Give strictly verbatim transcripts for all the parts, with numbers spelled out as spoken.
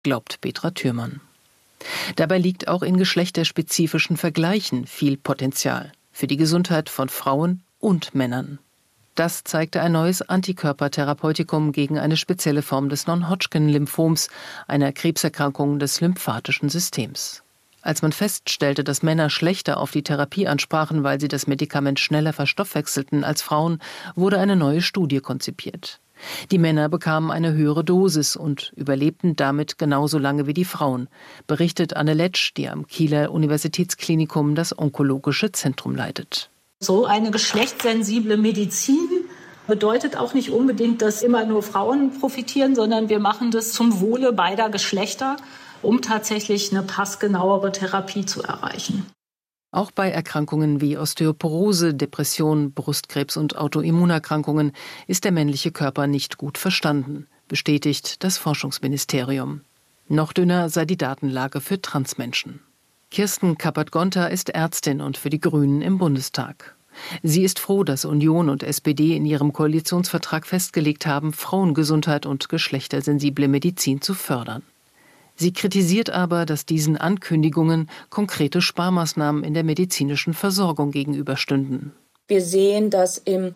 glaubt Petra Thürmann. Dabei liegt auch in geschlechterspezifischen Vergleichen viel Potenzial für die Gesundheit von Frauen und Männern. Das zeigte ein neues Antikörpertherapeutikum gegen eine spezielle Form des Non-Hodgkin-Lymphoms, einer Krebserkrankung des lymphatischen Systems. Als man feststellte, dass Männer schlechter auf die Therapie ansprachen, weil sie das Medikament schneller verstoffwechselten als Frauen, wurde eine neue Studie konzipiert. Die Männer bekamen eine höhere Dosis und überlebten damit genauso lange wie die Frauen, berichtet Anne Letsch, die am Kieler Universitätsklinikum das Onkologische Zentrum leitet. So eine geschlechtssensible Medizin bedeutet auch nicht unbedingt, dass immer nur Frauen profitieren, sondern wir machen das zum Wohle beider Geschlechter, um tatsächlich eine passgenauere Therapie zu erreichen. Auch bei Erkrankungen wie Osteoporose, Depression, Brustkrebs und Autoimmunerkrankungen ist der männliche Körper nicht gut verstanden, bestätigt das Forschungsministerium. Noch dünner sei die Datenlage für Transmenschen. Kirsten Kappert-Gonter ist Ärztin und für die Grünen im Bundestag. Sie ist froh, dass Union und S P D in ihrem Koalitionsvertrag festgelegt haben, Frauengesundheit und geschlechtersensible Medizin zu fördern. Sie kritisiert aber, dass diesen Ankündigungen konkrete Sparmaßnahmen in der medizinischen Versorgung gegenüberstünden. Wir sehen, dass im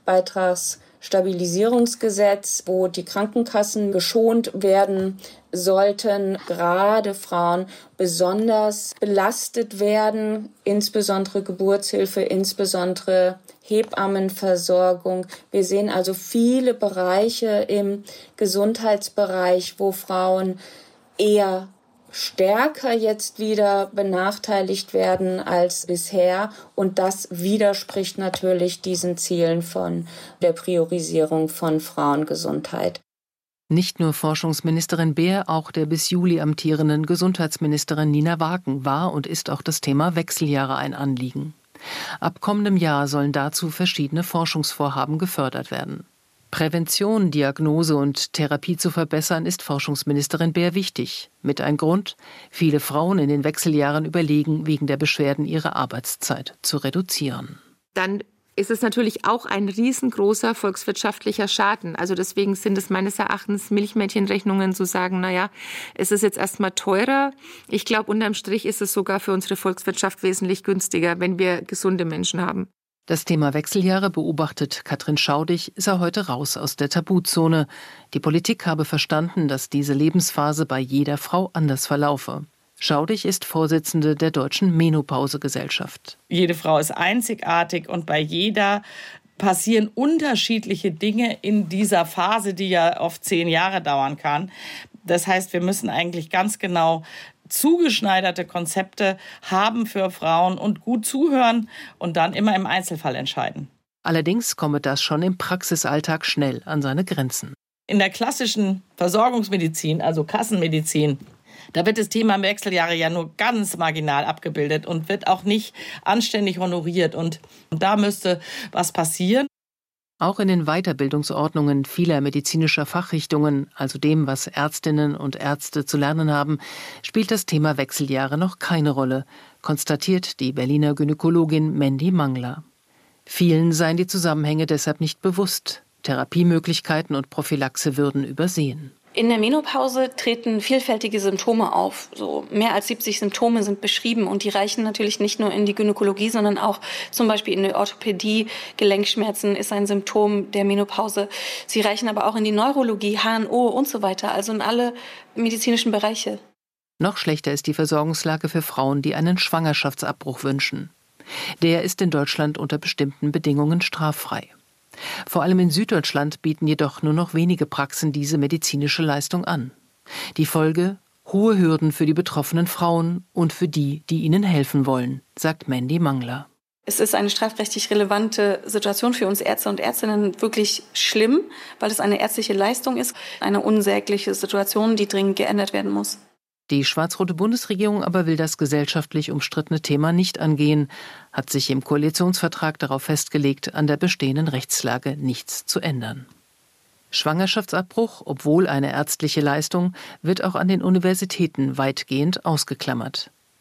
Beitragsstabilisierungsgesetz, wo die Krankenkassen geschont werden sollten, gerade Frauen besonders belastet werden, insbesondere Geburtshilfe, insbesondere Hebammenversorgung. Wir sehen also viele Bereiche im Gesundheitsbereich, wo Frauen eher stärker jetzt wieder benachteiligt werden als bisher. Und das widerspricht natürlich diesen Zielen von der Priorisierung von Frauengesundheit. Nicht nur Forschungsministerin Beer, auch der bis Juli amtierenden Gesundheitsministerin Nina Wagen war und ist auch das Thema Wechseljahre ein Anliegen. Ab kommendem Jahr sollen dazu verschiedene Forschungsvorhaben gefördert werden. Prävention, Diagnose und Therapie zu verbessern, ist Forschungsministerin Beer wichtig. Mit ein Grund: Viele Frauen in den Wechseljahren überlegen, wegen der Beschwerden ihre Arbeitszeit zu reduzieren. Dann ist es natürlich auch ein riesengroßer volkswirtschaftlicher Schaden. Also deswegen sind es meines Erachtens Milchmädchenrechnungen zu sagen, naja, es ist jetzt erstmal teurer. Ich glaube, unterm Strich ist es sogar für unsere Volkswirtschaft wesentlich günstiger, wenn wir gesunde Menschen haben. Das Thema Wechseljahre, beobachtet Katrin Schaudig, sei heute raus aus der Tabuzone. Die Politik habe verstanden, dass diese Lebensphase bei jeder Frau anders verlaufe. Schaudig ist Vorsitzende der Deutschen Menopausegesellschaft. Jede Frau ist einzigartig und bei jeder passieren unterschiedliche Dinge in dieser Phase, die ja oft zehn Jahre dauern kann. Das heißt, wir müssen eigentlich ganz genau zugeschneiderte Konzepte haben für Frauen und gut zuhören und dann immer im Einzelfall entscheiden. Allerdings komme das schon im Praxisalltag schnell an seine Grenzen. In der klassischen Versorgungsmedizin, also Kassenmedizin, da wird das Thema Wechseljahre ja nur ganz marginal abgebildet und wird auch nicht anständig honoriert. Und da müsste was passieren. Auch in den Weiterbildungsordnungen vieler medizinischer Fachrichtungen, also dem, was Ärztinnen und Ärzte zu lernen haben, spielt das Thema Wechseljahre noch keine Rolle, konstatiert die Berliner Gynäkologin Mandy Mangler. Vielen seien die Zusammenhänge deshalb nicht bewusst. Therapiemöglichkeiten und Prophylaxe würden übersehen. In der Menopause treten vielfältige Symptome auf. So mehr als siebzig Symptome sind beschrieben und die reichen natürlich nicht nur in die Gynäkologie, sondern auch zum Beispiel in die Orthopädie. Gelenkschmerzen ist ein Symptom der Menopause. Sie reichen aber auch in die Neurologie, H N O und so weiter, also in alle medizinischen Bereiche. Noch schlechter ist die Versorgungslage für Frauen, die einen Schwangerschaftsabbruch wünschen. Der ist in Deutschland unter bestimmten Bedingungen straffrei. Vor allem in Süddeutschland bieten jedoch nur noch wenige Praxen diese medizinische Leistung an. Die Folge: hohe Hürden für die betroffenen Frauen und für die, die ihnen helfen wollen, sagt Mandy Mangler. Es ist eine strafrechtlich relevante Situation für uns Ärzte und Ärztinnen, wirklich schlimm, weil es eine ärztliche Leistung ist, eine unsägliche Situation, die dringend geändert werden muss. Die schwarz-rote Bundesregierung aber will das gesellschaftlich umstrittene Thema nicht angehen, hat sich im Koalitionsvertrag darauf festgelegt, an der bestehenden Rechtslage nichts zu ändern. Schwangerschaftsabbruch, obwohl eine ärztliche Leistung, wird auch an den Universitäten weitgehend ausgeklammert.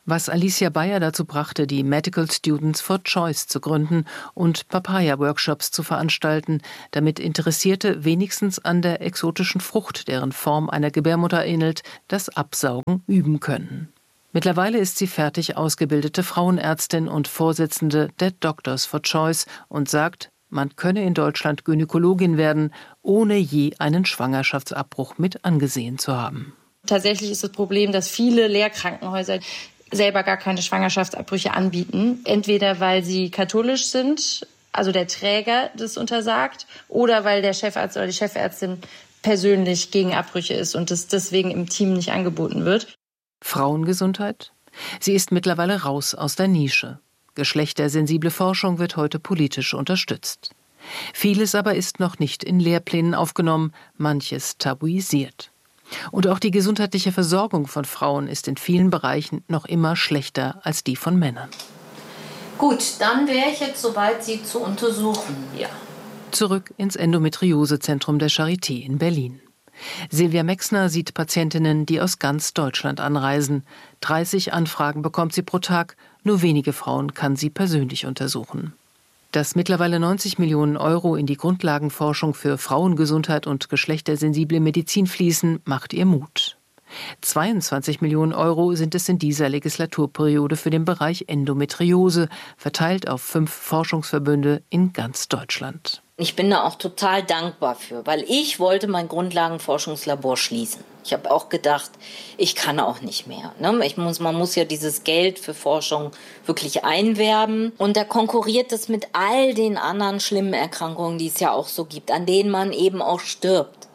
Was Alicia Bayer dazu brachte, die Medical Students for Choice zu gründen und Papaya-Workshops zu veranstalten, damit Interessierte wenigstens an der exotischen Frucht, deren Form einer Gebärmutter ähnelt, das Absaugen üben können. Mittlerweile ist sie fertig ausgebildete Frauenärztin und Vorsitzende der Doctors for Choice und sagt, man könne in Deutschland Gynäkologin werden, ohne je einen Schwangerschaftsabbruch mit angesehen zu haben. Tatsächlich ist das Problem, dass viele Lehrkrankenhäuser selber gar keine Schwangerschaftsabbrüche anbieten. Entweder weil sie katholisch sind, also der Träger das untersagt, oder weil der Chefarzt oder die Chefärztin persönlich gegen Abbrüche ist und das deswegen im Team nicht angeboten wird. Frauengesundheit? Sie ist mittlerweile raus aus der Nische. Geschlechtersensible Forschung wird heute politisch unterstützt. Vieles aber ist noch nicht in Lehrplänen aufgenommen, manches tabuisiert. Und auch die gesundheitliche Versorgung von Frauen ist in vielen Bereichen noch immer schlechter als die von Männern. Gut, dann wäre ich jetzt soweit, Sie zu untersuchen. Ja. Zurück ins Endometriosezentrum der Charité in Berlin. Silvia Mexner sieht Patientinnen, die aus ganz Deutschland anreisen. dreißig Anfragen bekommt sie pro Tag, nur wenige Frauen kann sie persönlich untersuchen. Dass mittlerweile neunzig Millionen Euro in die Grundlagenforschung für Frauengesundheit und geschlechtersensible Medizin fließen, macht ihr Mut. zweiundzwanzig Millionen Euro sind es in dieser Legislaturperiode für den Bereich Endometriose, verteilt auf fünf Forschungsverbünde in ganz Deutschland. Ich bin da auch total dankbar für, weil ich wollte mein Grundlagenforschungslabor schließen. Ich habe auch gedacht, ich kann auch nicht mehr. Ne? Ich muss, man muss ja dieses Geld für Forschung wirklich einwerben. Und da konkurriert es mit all den anderen schlimmen Erkrankungen, die es ja auch so gibt, an denen man eben auch stirbt.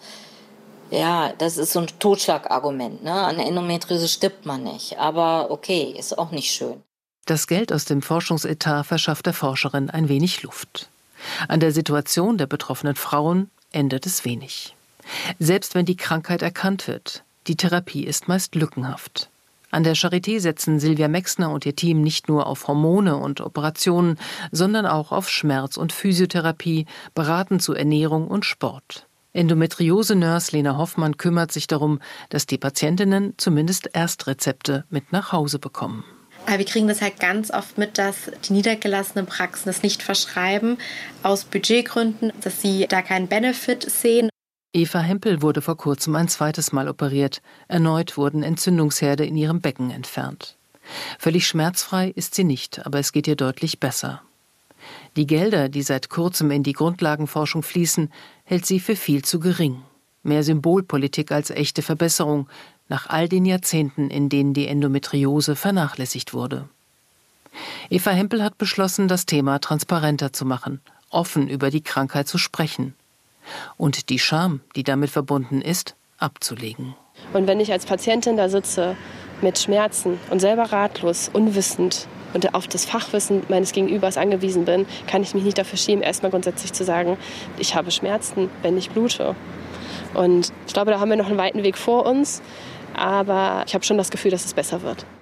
Ja, das ist so ein Totschlagargument. Ne? An Endometriose stirbt man nicht. Aber okay, ist auch nicht schön. Das Geld aus dem Forschungsetat verschafft der Forscherin ein wenig Luft. An der Situation der betroffenen Frauen ändert es wenig. Selbst wenn die Krankheit erkannt wird, die Therapie ist meist lückenhaft. An der Charité setzen Silvia Mexner und ihr Team nicht nur auf Hormone und Operationen, sondern auch auf Schmerz- und Physiotherapie, beraten zu Ernährung und Sport. Endometriose-Nurse Lena Hoffmann kümmert sich darum, dass die Patientinnen zumindest Erstrezepte mit nach Hause bekommen. Wir kriegen das halt ganz oft mit, dass die niedergelassenen Praxen das nicht verschreiben, aus Budgetgründen, dass sie da keinen Benefit sehen. Eva Hempel wurde vor kurzem ein zweites Mal operiert. Erneut wurden Entzündungsherde in ihrem Becken entfernt. Völlig schmerzfrei ist sie nicht, aber es geht ihr deutlich besser. Die Gelder, die seit kurzem in die Grundlagenforschung fließen, hält sie für viel zu gering. Mehr Symbolpolitik als echte Verbesserung, nach all den Jahrzehnten, in denen die Endometriose vernachlässigt wurde. Eva Hempel hat beschlossen, das Thema transparenter zu machen, offen über die Krankheit zu sprechen und die Scham, die damit verbunden ist, abzulegen. Und wenn ich als Patientin da sitze mit Schmerzen und selber ratlos, unwissend und auf das Fachwissen meines Gegenübers angewiesen bin, kann ich mich nicht dafür schämen, erstmal grundsätzlich zu sagen, ich habe Schmerzen, wenn ich blute. Und ich glaube, da haben wir noch einen weiten Weg vor uns. Aber ich habe schon das Gefühl, dass es besser wird.